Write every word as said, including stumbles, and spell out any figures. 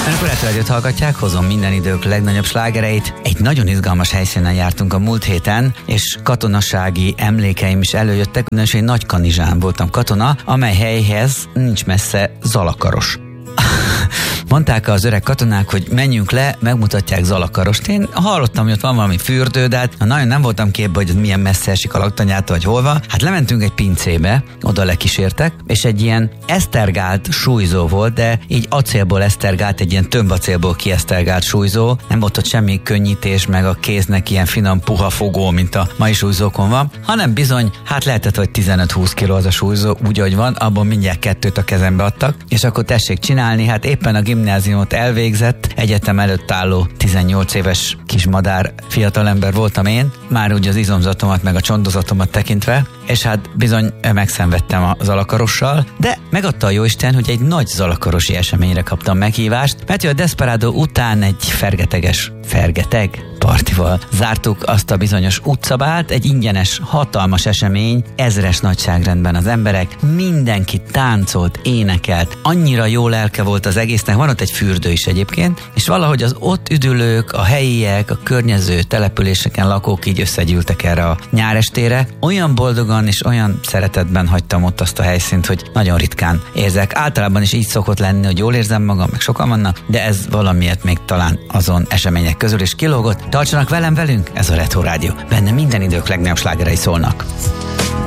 Önök a Retro Rádiót hallgatják, hozom minden idők legnagyobb slágereit. Egy nagyon izgalmas helyszínen jártunk a múlt héten, és katonasági emlékeim is előjöttek, ugyanis én Nagykanizsán voltam katona, amely helyhez nincs messze Zalakaros. Mondták az öreg katonák, hogy menjünk le, megmutatják Zalakarost. Én hallottam, hogy ott van valami fürdő, de hát nagyon nem voltam képbe, hogy milyen messze esik a laktanyától, vagy hol van. Hát lementünk egy pincébe, oda lekísértek, és egy ilyen esztergált súlyzó volt, de így acélból esztergált, egy ilyen tömbacélból kiesztergált súlyzó. Nem volt ott semmi könnyítés, meg a kéznek ilyen finom puha fogó, mint a mai súlyzókon van, hanem bizony, hát lehetett, hogy tizenöt-húsz kiló az a súlyzó, úgy, ahogy van, abban mindjárt kettőt a kezembe adtak, és akkor tessék csinálni. Hát éppen a gimnáziumot elvégzett, egyetem előtt álló tizennyolc éves kismadár fiatalember voltam én, már úgy az izomzatomat meg a csondozatomat tekintve, és hát bizony megszenvedtem a Zalakarossal, de megadta a jóisten, hogy egy nagy zalakarosi eseményre kaptam meghívást, mert a Desperado után egy fergeteges, fergeteg partival zártuk azt a bizonyos utcabált, egy ingyenes, hatalmas esemény, ezres nagyságrendben az emberek, mindenki táncolt, énekelt, annyira jó lelke volt az egésznek, van ott egy fürdő is egyébként, és valahogy az ott üdülők, a helyiek, a környező településeken lakók így összegyűltek erre a nyárestére. Olyan boldogan és olyan szeretetben hagytam ott azt a helyszínt, hogy nagyon ritkán érzek. Általában is így szokott lenni, hogy jól érzem magam, meg sokan vannak, de ez valamiért még talán azon események közül is kilógott. Tartsanak velem velünk, ez a Retro Rádió. Benne minden idők legnagyobb slágerei szólnak.